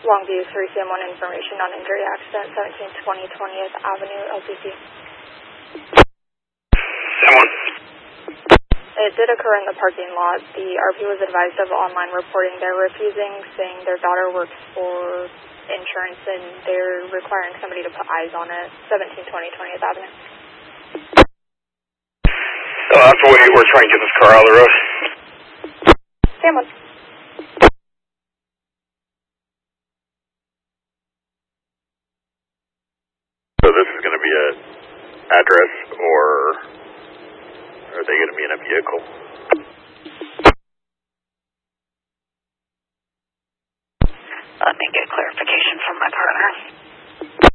Longview 3CM1 information on injury accident, 1720 20th Avenue, LPC. Someone. It did occur in the parking lot. The RP was advised of online reporting. They're refusing, saying their daughter works for insurance and they're requiring somebody to put eyes on it. 1720 20th Avenue. That's the way we're trying to get this car out of the road. Someone. So this is going to be an address, or are they going to be in a vehicle? Let me get clarification from my partner.